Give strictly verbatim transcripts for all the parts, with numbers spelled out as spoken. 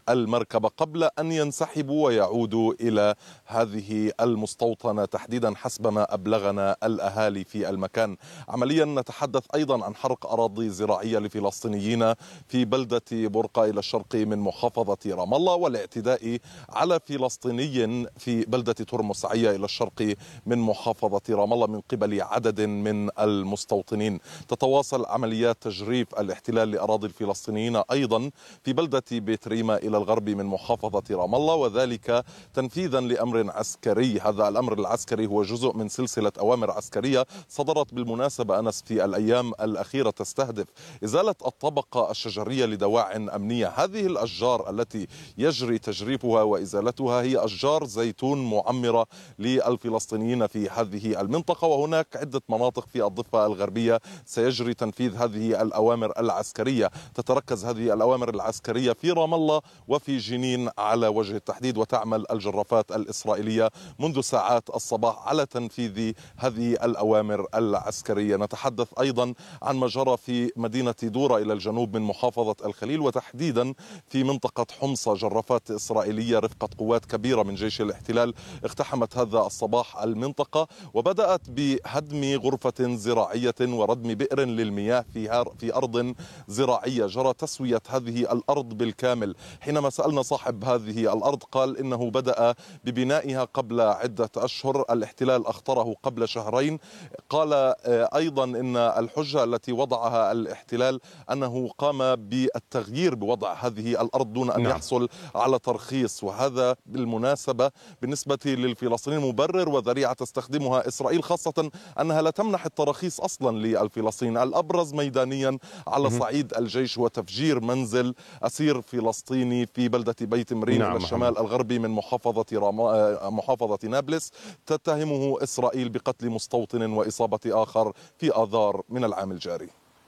المركبة قبل أن ينسحبوا ويعودوا إلى هذه المستوطنة تحديدا حسب ما أبلغنا الأهالي في المكان. عمليا نتحدث أيضا عن حرق أراضي زراعية لفلسطينيين في بلدة برقة إلى الشرق من محافظة رام الله، والاعتداء على فلسطيني في بلدة ترمس عيا إلى الشرق من محافظة رام الله من قبل عدد من المستوطنين. تتواصل عمليات تجريف الاحتلال لأراضي الفلسطينيين أيضا في بلدة بيت ريما إلى الغرب من محافظة رام الله، وذلك تنفيذا لأمر عسكري. هذا الأمر العسكري هو جزء من سلسلة أوامر عسكرية صدرت بالمناسبة أنس في الأيام الأخيرة تستهدف إزالة الطبقة الشجرية لدواع أمنية. هذه الأشجار التي يجري تجريفها وإزالتها هي أشجار زيتون معمرة للفلسطينيين في هذه المنطقة، وهناك عدة مناطق في الضفة الغربية سيجري تنفيذ هذه الأوامر العسكرية. تتركز هذه الأوامر العسكرية في رام الله وفي جنين على وجه التحديد، وتعمل الجرافات الإسرائيلية منذ ساعات الصباح على تنفيذ هذه الأوامر العسكرية. نتحدث أيضا عن ما جرى في مدينة دورة إلى الجنوب من محافظة الخليل، وتحديدا في منطقة حمصة. جرافات إسرائيلية رفقة قوات كبيرة من جيش الاحتلال اقتحمت هذا الصباح المنطقة، وبدأت بهدم غرفة زراعية وردم بئر للمياه في في أرض زراعية. جرى تسوية هذه الأرض بالكامل. حينما سألنا صاحب هذه الأرض قال إنه بدأ ببنائها قبل عدة أشهر، الاحتلال أخطره قبل شهرين. قال أيضا إن الحجة التي وضعها الاحتلال أنه قام بالتغيير بوضع هذه الأرض دون أن نعم. يحصل على ترخيص، وهذا بالمناسبة بالنسبة للفلسطينيين مبرر وذريعة تستخدمها إسرائيل، خاصة أنها لا تمنح التراخيص أصلا للفلسطينيين. الأبرز ميدانيا على صعيد الجيش هو تفجير منزل أسير فلسطيني في بلدة بيت مرين نعم. إلى الشمال الغربي من محافظة راما محافظة نابلس، تتهمه إسرائيل بقتل مستوطن وإصابة آخر في آذار من العام الجاري.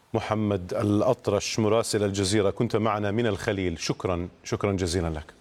محمد الأطرش مراسل الجزيرة كنت معنا من الخليل، شكرا شكرا جزيلا لك.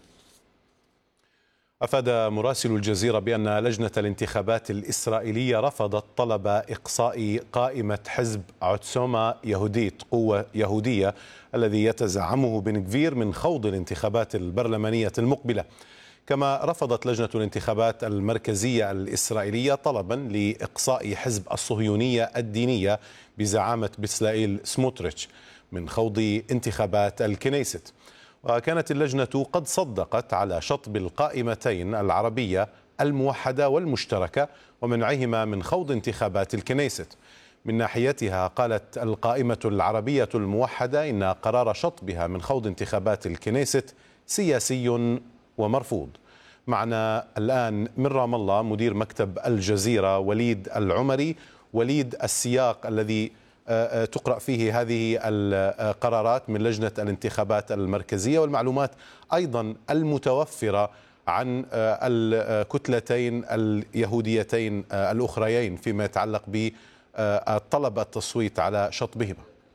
أفاد مراسل الجزيرة بأن لجنة الانتخابات الإسرائيلية رفضت طلب إقصاء قائمة حزب عتسومة يهوديت قوة يهودية الذي يتزعمه بن غفير من خوض الانتخابات البرلمانية المقبلة. كما رفضت لجنة الانتخابات المركزية الإسرائيلية طلبا لإقصاء حزب الصهيونية الدينية بزعامة بسلائيل سموتريتش من خوض انتخابات الكنيست. وكانت اللجنة قد صدقت على شطب القائمتين العربية الموحدة والمشتركة ومنعهما من خوض انتخابات الكنيست. من ناحيتها قالت القائمة العربية الموحدة إن قرار شطبها من خوض انتخابات الكنيست سياسي ومرفوض. معنا الآن من رام الله مدير مكتب الجزيرة وليد العمري. وليد، السياق الذي تقرأ فيه هذه القرارات من لجنة الانتخابات المركزية والمعلومات أيضا المتوفرة عن الكتلتين اليهوديتين الأخريين فيما يتعلق بطلب التصويت على شطبهما.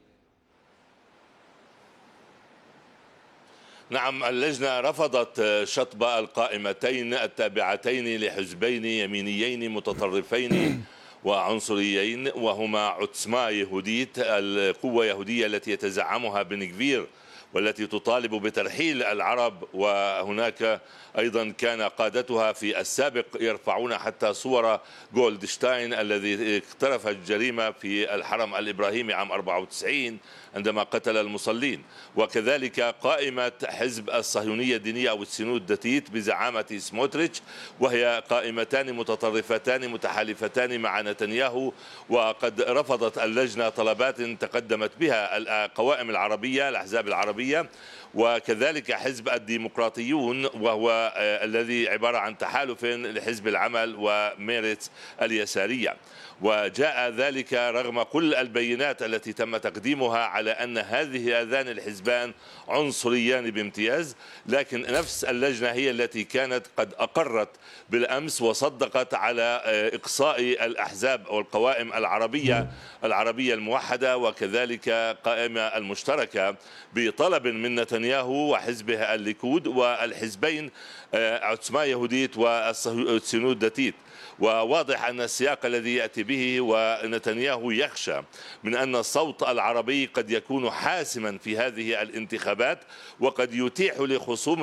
نعم، اللجنة رفضت شطب القائمتين التابعتين لحزبين يمينيين متطرفين وعنصريين، وهما عتسما يهوديت القوة يهودية التي يتزعمها بن غفير والتي تطالب بترحيل العرب، وهناك أيضا كان قادتها في السابق يرفعون حتى صور جولدشتاين الذي اقترف الجريمة في الحرم الإبراهيمي عام أربعة وتسعين عندما قتل المصلين. وكذلك قائمة حزب الصهيونية الدينية أو السينود داتيت بزعامة سموتريتش، وهي قائمتان متطرفتان متحالفتان مع نتنياهو. وقد رفضت اللجنة طلبات تقدمت بها القوائم العربية الأحزاب العربية، وكذلك حزب الديمقراطيون وهو الذي عبارة عن تحالف لحزب العمل وميرتس اليسارية. وجاء ذلك رغم كل البينات التي تم تقديمها على أن هذه هذان الحزبان عنصريان بامتياز، لكن نفس اللجنة هي التي كانت قد أقرت بالأمس وصدقت على إقصاء الأحزاب أو القوائم العربية العربية الموحدة وكذلك قائمة المشتركة بطلب من نتنياهو وحزبه الليكود والحزبين عتسما يهوديت والسينود داتيت. وواضح أن السياق الذي يأتي به ونتنياهو يخشى من أن الصوت العربي قد يكون حاسما في هذه الانتخابات وقد يتيح لخصوم